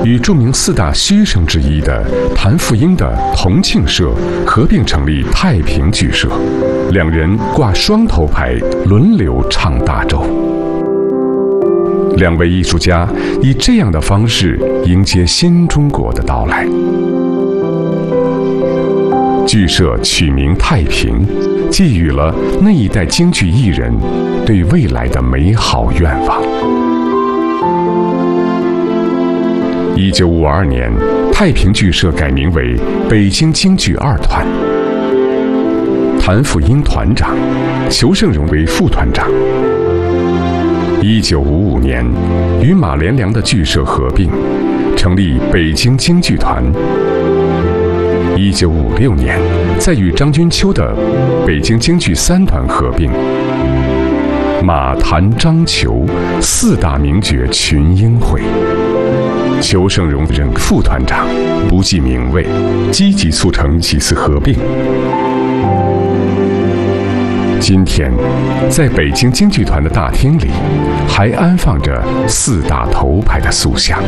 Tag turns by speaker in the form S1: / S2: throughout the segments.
S1: 与著名4大须生之一的谭富英的同庆社合并成立太平剧社，两人挂双头牌，轮流唱大轴。两位艺术家以这样的方式迎接新中国的到来。剧社取名太平，寄予了那一代京剧艺人对未来的美好愿望。1952年，太平剧社改名为北京京剧2团，谭富英团长，裘盛戎为副团长。1955年，与马连良的剧社合并，成立北京京剧团。1956年，再与张君秋的北京京剧3团合并，马、谭、张、裘4大名角群英会。裘盛戎任副团长，不计名位，积极促成几次合并。今天，在北京京剧团的大厅里，还安放着4大头牌的塑像。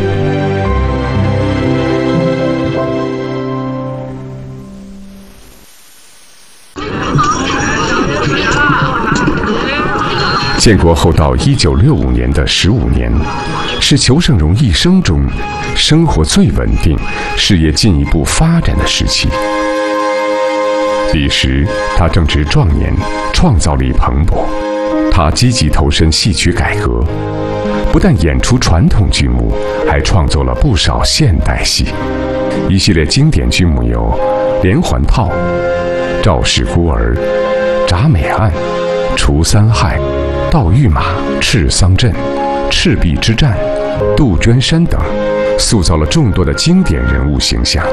S1: 建国后到1965年的15年，是裘盛戎一生中生活最稳定、事业进一步发展的时期。彼时他正值壮年，创造力蓬勃。他积极投身戏曲改革，不但演出传统剧目，还创作了不少现代戏。一系列经典剧目有《连环套》《赵氏孤儿》《铡美案》《除三害》《盗御马》《赤桑镇》《赤壁之战》《杜鹃山》等，塑造了众多的经典人物形象。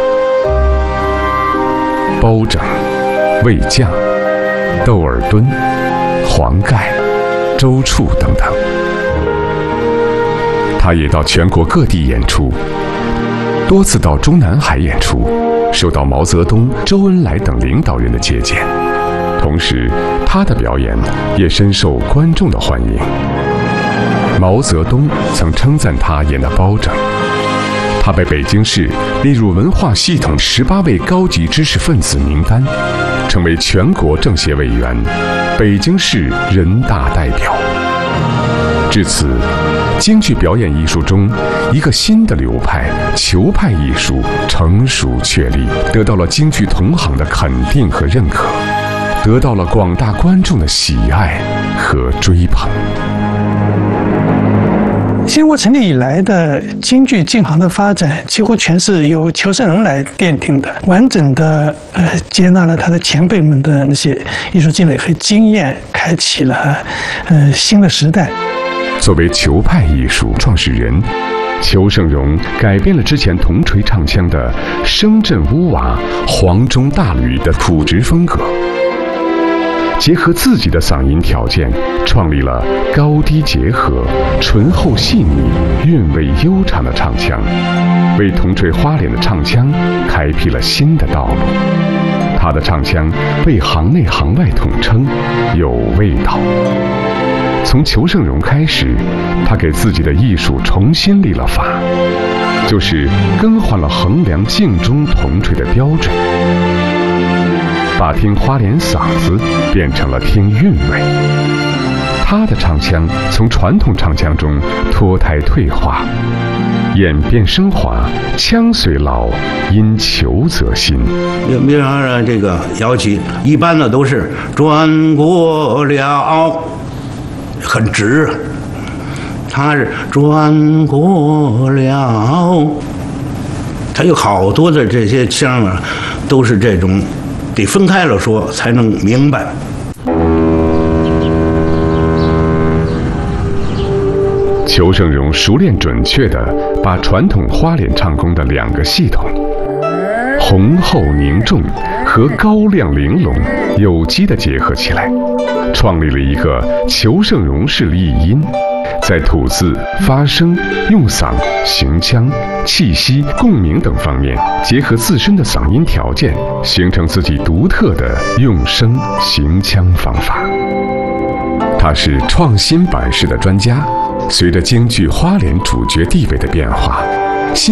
S1: 包拯、魏将、窦尔敦、黄盖、周处等等。他也到全国各地演出，多次到中南海演出，受到毛泽东、周恩来等领导人的接见。同时，他的表演也深受观众的欢迎。毛泽东曾称赞他演的包拯，他被北京市列入文化系统18位高级知识分子名单，成为全国政协委员、北京市人大代表。至此，京剧表演艺术中一个新的流派——裘派艺术成熟确立，得到了京剧同行的肯定和认可，得到了广大观众的喜爱和追捧。
S2: 新中国成立以来的京剧进行的发展，几乎全是由裘盛戎来奠定的，完整的接纳了他的前辈们的那些艺术积累和经验，开启了新的时代。
S1: 作为裘派艺术创始人，裘盛戎改变了之前铜锤唱腔的声震屋瓦、黄钟大吕的朴直风格，结合自己的嗓音条件，创立了高低结合、醇厚细腻、韵味悠长的唱腔，为铜锤花脸的唱腔开辟了新的道路。他的唱腔被行内行外统称有味道。从裘盛戎开始，他给自己的艺术重新立了法，就是更换了衡量镜中铜锤的标准，把听花脸嗓子变成了听韵味。他的唱腔从传统唱腔中脱胎退化，演变升华，腔虽老，因裘则新。
S3: 比方说这个摇旗，一般的都是转过了，很直，他是转过了，他有好多的这些腔啊，都是这种，得分开了说才能明白。
S1: 裘盛戎熟练准确地把传统花脸唱功的2个系统——宏厚凝重和高亮玲珑有机地结合起来，创立了一个裘盛戎式译音，在吐字、发声、用嗓、行腔、气息、共鸣等方面结合自身的嗓音条件，形成自己独特的用声行腔方法。他是创新版式的专家。随着京剧花脸主角地位的变化，